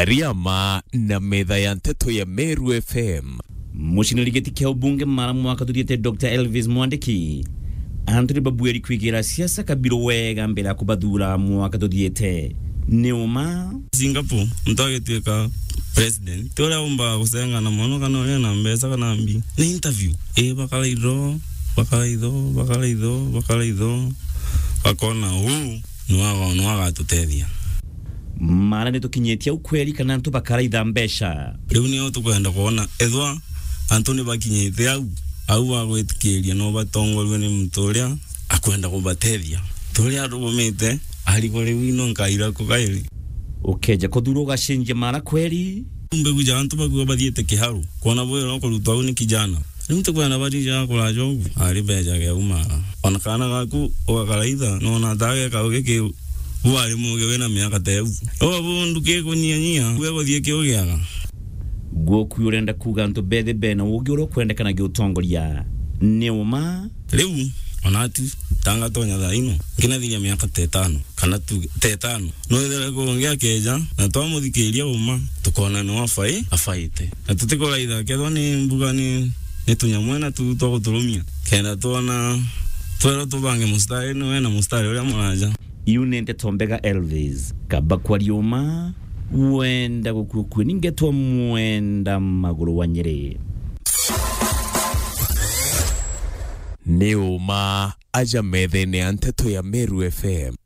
Kariama na metha ya nteto ya Meru FM. Mushinirigeti kia ubunge mara mwaka tuthiete Dr. Elvis Mwandiki Anthony Babueri kwigira siasa kabiro wega mbere akubathura mwaka tuthiete Neuma Singapore mtagetieka president tola umba kusenga na mono kana na mbesa kana mbi ni interview bakalaido akona nuaga tutethia mara nitukinyetia ukweli kana ntu bakaraitha mbesha riu ni tukwenda kuona ethwa Anthony bakinyete au agwetikiria no batongorwe ni mutoria akwenda kubatethia toria rubumite aliko riwino nkaira kugairi ukeja kuthuro gashinje mara kweli mbegu ja antu baguo bathiete kiharu kuona boyo no kurutwa ni kijana riu tukwenda batija kurajo ari beja ge uma ona kana gaku ogakaraitha no na tage kauge ki wari muge wena miaka tevu bundu ke kunyanyia we gothie ki ogiaga goku urenda kuga nto bethebe na ugiro kwendekana gi utongoria Neuma riu onatu tanga tonya thaino ngina thiria miaka 5 kana tu 5 no ethera kuongea keja na twamuthikiria uma tukona no afaite na tutikoraitha ketho ni mbuga ni tunyamwena tu tugutulumia kenda tona twero tubange mustari no wena mustari uria muraja Iunente Tombega Elvis kaba kwa Rioma wenda gukukwe ningetwa mwenda maguru wa Nyeri Neuma aja methene ya nteto ya Meru FM.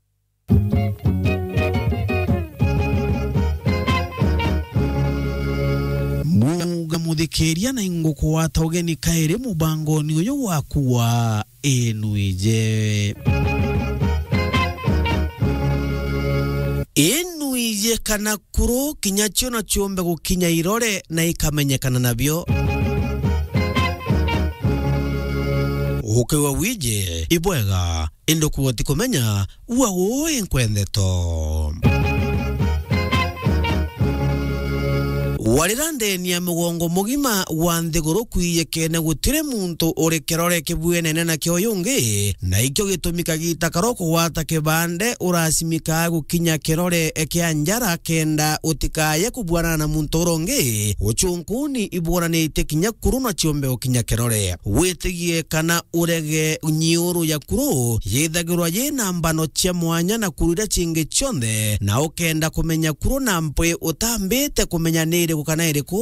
Muga muthikiria na ingoko wa togeni kaire mubango ni uyo waku wa enuije kana kuro kinyacho na chombe gukinya irore na ikamenyekana nabyo ukewa wije ibwega endo kuoti kumenya uwa enkwendeto warirande ni amugongo mugima wa nthiguru kwiye kene gutire muntu uri kerore kibuenene na kioyungi na ikyo gitumika gita karoko wata kibande urasimika gukinya kerore kia njara kenda utikaye kubwana na muntu urongi uchunkuni ibwananite kinya kuru na chiombe ukinya kerore witigie kana urege nyiuru ya kuru yithagirwa ye nambano cia mwanya na kurira chingi chonde na ukenda kumenya kuru na mpwe utambite kumenya nire kana iriku